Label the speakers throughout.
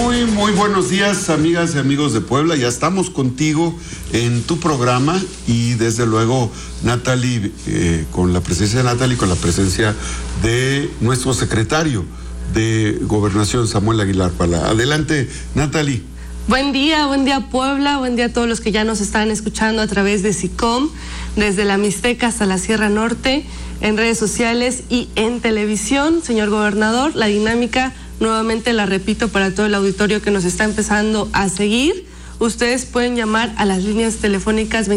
Speaker 1: Muy buenos días, amigas y amigos de Puebla. Ya estamos contigo en tu programa y desde luego Natalie, con la presencia de Natalie, con la presencia de nuestro secretario de Gobernación, Samuel Aguilar Pala. Adelante, Natalie.
Speaker 2: Buen día Puebla, buen día a todos los que ya nos están escuchando a través de SICOM, desde la Mixteca hasta la Sierra Norte, en redes sociales y en televisión. Señor gobernador, la dinámica nuevamente la repito para todo el auditorio que nos está empezando a seguir. Ustedes pueden llamar a las líneas telefónicas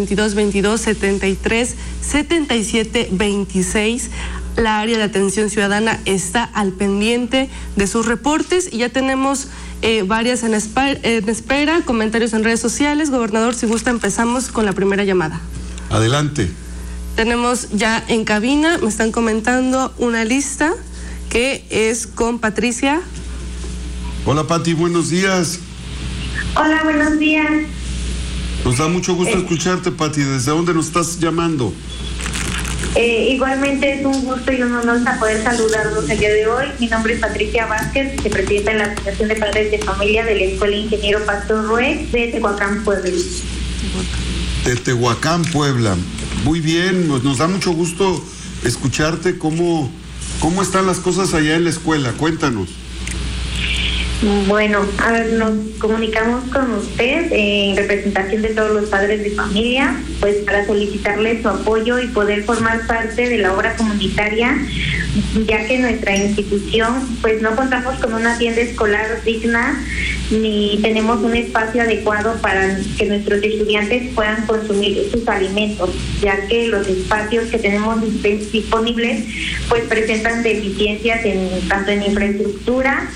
Speaker 2: 2222-73-7726. La área de atención ciudadana está al pendiente de sus reportes y ya tenemos varias en espera, comentarios en redes sociales. Gobernador, si gusta, empezamos con la primera llamada.
Speaker 1: Adelante.
Speaker 2: Tenemos ya en cabina, me están comentando una lista que es con Patricia.
Speaker 1: Hola, Pati, buenos días.
Speaker 3: Hola, buenos días.
Speaker 1: Nos da mucho gusto escucharte, Pati. ¿Desde dónde nos estás llamando?
Speaker 3: Igualmente es un gusto y un honor poder saludarlos el día de hoy. Mi nombre es Patricia Vázquez, vicepresidenta de la Asociación de Padres de Familia de la Escuela Ingeniero Pastor Rué de Tehuacán, Puebla.
Speaker 1: De Tehuacán, Puebla. Muy bien, nos da mucho gusto escucharte. ¿Cómo están las cosas allá en la escuela? Cuéntanos.
Speaker 3: Bueno, a ver, nos comunicamos con usted en representación de todos los padres de familia, pues para solicitarle su apoyo y poder formar parte de la obra comunitaria, ya que nuestra institución pues no contamos con una tienda escolar digna ni tenemos un espacio adecuado para que nuestros estudiantes puedan consumir sus alimentos, ya que los espacios que tenemos disponibles pues presentan deficiencias tanto en infraestructura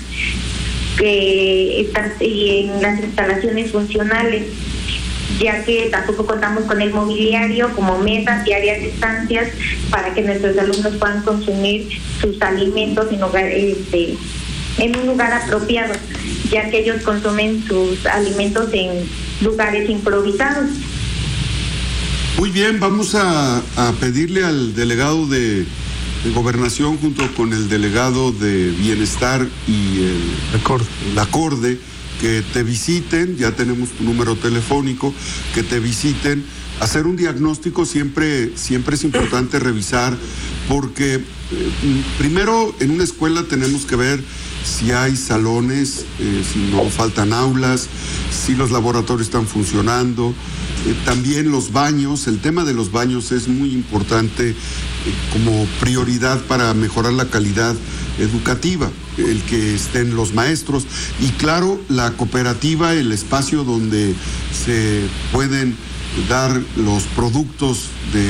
Speaker 3: y en las instalaciones funcionales, ya que tampoco contamos con el mobiliario como mesas y áreas de estancias para que nuestros alumnos puedan consumir sus alimentos en un lugar apropiado, ya que ellos consumen sus alimentos en lugares improvisados.
Speaker 1: Muy bien, vamos a pedirle al delegado de Gobernación junto con el delegado de Bienestar y el Acorde que te visiten. Ya tenemos tu número telefónico, que te visiten, hacer un diagnóstico. Siempre es importante revisar, porque primero en una escuela tenemos que ver si hay salones, si no faltan aulas, si los laboratorios están funcionando, también los baños. El tema de los baños es muy importante como prioridad para mejorar la calidad educativa, el que estén los maestros y claro, la cooperativa, el espacio donde se pueden dar los productos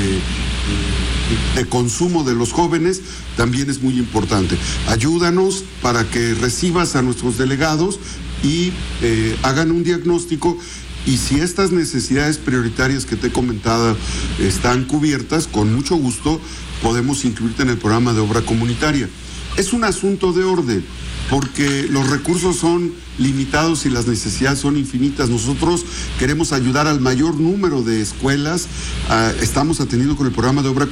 Speaker 1: de consumo de los jóvenes, también es muy importante. Ayúdanos para que recibas a nuestros delegados y hagan un diagnóstico, y si estas necesidades prioritarias que te he comentado están cubiertas, con mucho gusto podemos incluirte en el programa de obra comunitaria. Es un asunto de orden, porque los recursos son limitados y las necesidades son infinitas. Nosotros queremos ayudar al mayor número de escuelas. Estamos atendiendo con el programa de obra